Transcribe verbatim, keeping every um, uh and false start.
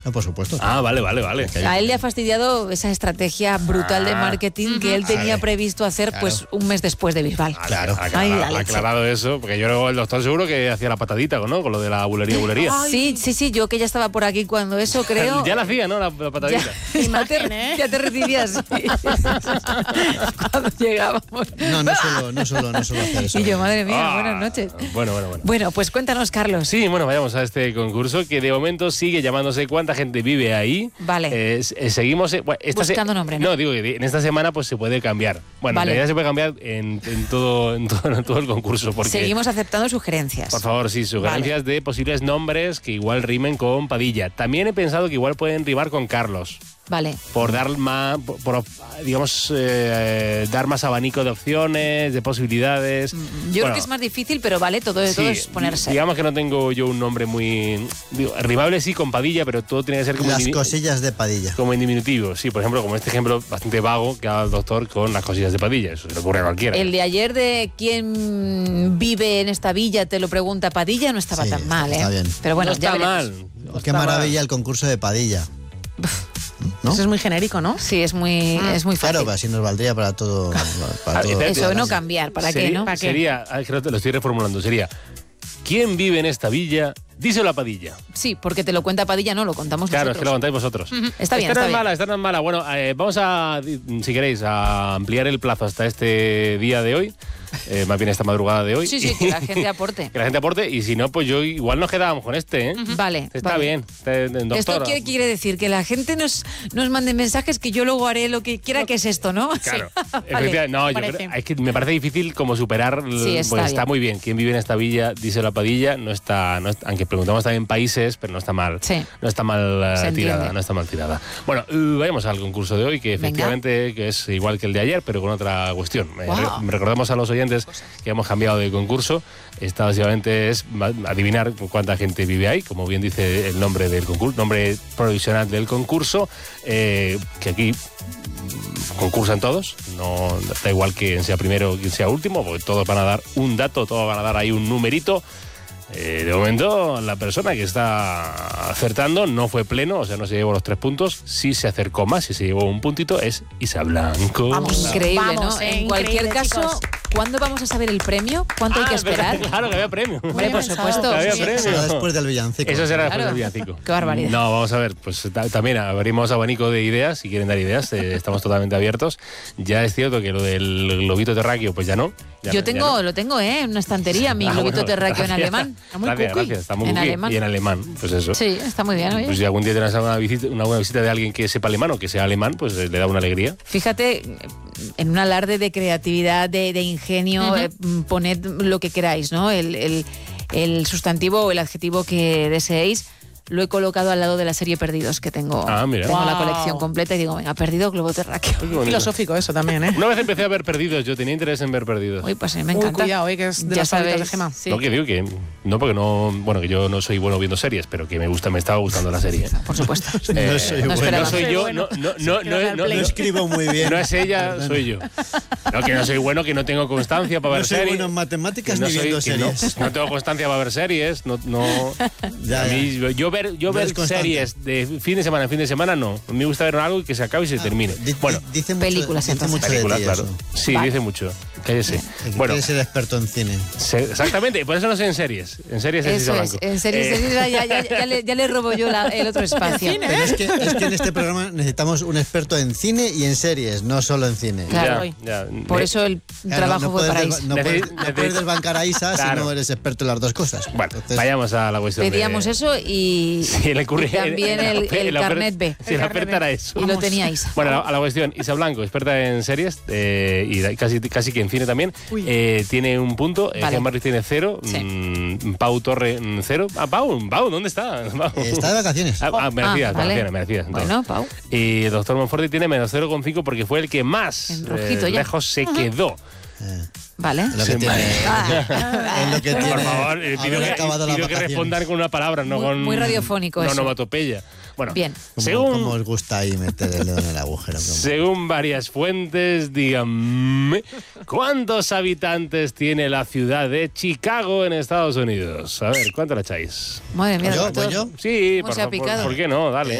No, por supuesto. Ah, vale, vale, vale. A él le ha fastidiado esa estrategia brutal de marketing que él tenía previsto hacer claro. pues un mes después de Bisbal. Claro, ha aclarado, aclarado eso, porque yo luego el doctor seguro que hacía la patadita, ¿no? Con lo de la bulería, bulería. Sí, sí, sí, yo que ya estaba por aquí cuando eso, creo. Ya la hacía, ¿no? La, la patadita. Ya, ya, te, ya te recibías cuando llegábamos. No, no solo, no solo, no solo hacer eso. Y yo, madre mía, ah, buenas noches. Bueno, bueno, bueno. Bueno, pues cuéntanos, Carlos. Sí, bueno, vayamos a este concurso que de momento sigue llamándose ¿Cuánta gente vive ahí? Vale. Eh, eh, seguimos eh, bueno, esta buscando se nombre, ¿no? No, digo que en esta semana pues se puede cambiar. Bueno, vale. En realidad se puede cambiar en, en, todo, en, todo, en todo el concurso. Porque, seguimos aceptando sugerencias. Por favor, sí, sugerencias vale. de posibles nombres que igual rimen con Padilla. También he pensado que igual pueden rimar con Carlos. Vale. Por dar más, por, por, digamos, eh, dar más abanico de opciones, de posibilidades. Yo bueno, creo que es más difícil, pero vale, todo, sí, todo es ponerse. Digamos que no tengo yo un nombre muy... Digo, rimable sí con Padilla, pero todo tiene que ser como... Las cosillas de Padilla. Como en diminutivo, sí. Por ejemplo, como este ejemplo bastante vago que haga el doctor con las cosillas de Padilla. Eso se le ocurre a cualquiera. El de ayer de quién vive en esta villa, te lo pregunta Padilla, no estaba sí, tan mal, ¿eh? Está bien. Pero bueno, no ya está veremos. mal. No Qué está maravilla mal. El concurso de Padilla. ¿No? Eso es muy genérico, ¿no? Sí, es muy, ah, es muy fácil. Claro, así nos valdría para todo. Para todo eso de no cambiar, ¿para sería, qué, no? ¿Para sería, qué? Lo estoy reformulando, sería ¿quién vive en esta villa? Díselo a Padilla. Sí, porque te lo cuenta Padilla, no, lo contamos claro, nosotros. Claro, es que lo contáis vosotros. Uh-huh. Está bien, esta está no es bien. mala, esta no es mala. Bueno, eh, vamos a, si queréis, a ampliar el plazo hasta este día de hoy. Eh, más bien esta madrugada de hoy. Sí, sí, que la gente aporte. Que la gente aporte, y si no, pues yo igual nos quedábamos con este, ¿eh? Uh-huh. Vale. Está vale. bien. Este, doctor, ¿Esto qué quiere decir? Que la gente nos, nos mande mensajes que yo luego haré lo que quiera, que es esto, ¿no? Claro. Sí. Vale. No, yo creo, es que me parece difícil como superar, sí, está, pues está bien. muy bien. ¿Quién vive en esta villa? Dice la Padilla, no está, no está, aunque preguntamos también países, pero no está mal. Sí. No está mal uh, tirada, no está mal tirada. Bueno, uh, vayamos al concurso de hoy, que efectivamente que es igual que el de ayer, pero con otra cuestión. Wow. Me recordamos a los oyentes que hemos cambiado de concurso. Esta básicamente es adivinar cuánta gente vive ahí, como bien dice el nombre del concurso, nombre provisional del concurso, eh, que aquí concursan todos, no da igual quién sea primero o quién sea último, porque todos van a dar un dato, todos van a dar ahí un numerito. Eh, de momento, la persona que está acertando no fue pleno, o sea, no se llevó los tres puntos. Sí se acercó más, sí se llevó un puntito, es Isa Blanco. Vamos, increíble, vamos, ¿no? Eh, en cualquier caso, chicos. ¿cuándo vamos a saber el premio? ¿Cuánto ah, hay que esperar? Claro que había premio. Hombre, por supuesto. Que había sí. premio. Será después del villancico. Eso será claro. después del villancico. Qué barbaridad. No, vamos a ver, pues ta- también abrimos abanico de ideas, si quieren dar ideas, eh, estamos totalmente abiertos. Ya es cierto que lo del globito terráqueo, pues ya no. Ya Yo no, tengo, ya no. lo tengo, ¿eh? En una estantería, mi Ah, globito bueno, terráqueo en gracias. alemán. Está muy Gracias, cookie. gracias, está muy En cookie. alemán. Y en alemán, pues eso. Sí, está muy bien, oye. Pues si algún día tienes una visita, una buena visita de alguien que sepa alemán o que sea alemán, pues eh, le da una alegría. Fíjate, en un alarde de creatividad, de, de ingenio, uh-huh. eh, poned lo que queráis, ¿no? El, el, el sustantivo o el adjetivo que deseéis. Lo he colocado al lado de la serie Perdidos, que tengo, ah, mira. tengo wow. la colección completa y digo, venga, Perdido, globo terráqueo. Filosófico eso también, ¿eh? Una vez empecé a ver Perdidos, yo tenía interés en ver Perdidos. Uy, pues a mí me Uy, encanta. cuidado, eh, que es de ya las favoritas sabéis, de Gemma. sí. No, que digo que no, porque no, bueno, que yo no soy bueno viendo series, pero que me gusta, me estaba gustando la serie. Por supuesto. Eh, No soy no bueno. esperaba. No soy yo, Bueno. no, no, no, no, no, No no, escribo muy bien. no es ella, Perdona. soy yo. No, que no soy bueno, que no tengo constancia para ver No soy series. bueno en matemáticas que no ni soy- viendo que no- series. No, tengo constancia para ver series, no, no. Ya, a mí, ya. yo ver, yo No ver eres constante. series de fin de semana en fin de semana no. A mí me gusta ver algo y que se acabe y se termine. Di- di- Bueno, dice mucho, películas, dice entonces. mucho películas, de ti claro. eso. Sí, Vale. dice mucho. Cállese. Que Bueno, quieres ser experto en cine. se- exactamente, por eso no sé en series. En series es Eso Isa es, Blanco. en serio, Eh, en serio, ya, ya, ya, ya le, ya le robo yo la- el otro espacio. cine, Pero es que, es que en este programa necesitamos un experto en cine y en series, no solo en cine. Claro. ya, ya. Por Ne- eso el Claro, trabajo no fue puedes para desba- Isa. no puedes, Necesi- no puedes desbancar a Isa Claro. si no eres experto en las dos cosas. Bueno, Entonces, vayamos a la cuestión. Pedíamos de, eso y, Sí, le ocurre- y también la- el, el la ofer- carnet B. Sí, la oferta era eso. Y lo teníais. Bueno, a la, a la cuestión, Isa Blanco, experta en series eh, y da- casi, casi que en cine también, eh, tiene un punto, eh, Vale. Gemma Ruiz tiene cero, Sí. mm, Pau Torre mm, cero. Ah, Pau, Pau, ¿dónde está? Pau. eh, está de vacaciones. Ah, ah, merecidas, Ah, vale. merecidas, merecidas. entonces. Bueno, Pau. Y el doctor Monforte tiene menos cero coma cinco porque fue el que más En rojito eh, ya. lejos se quedó. Eh, Vale. es lo que Sí, tiene. Ah. Es lo que tiene. Por favor, eh, haber pido, que, acabado las pido que vacaciones. respondan con una palabra, no Muy- con... muy radiofónico no eso. onomatopeya. Bueno, Bien. ¿Cómo, según, cómo os gusta ahí meter el dedo en el agujero? ¿Cómo? según varias fuentes, díganme, ¿cuántos habitantes tiene la ciudad de Chicago en Estados Unidos? A ver, ¿cuánto la echáis? Madre mía, ¿Yo? doctor. ¿Voy yo? Sí, ¿Cómo por, se ha por- picado? ¿por qué no? Dale.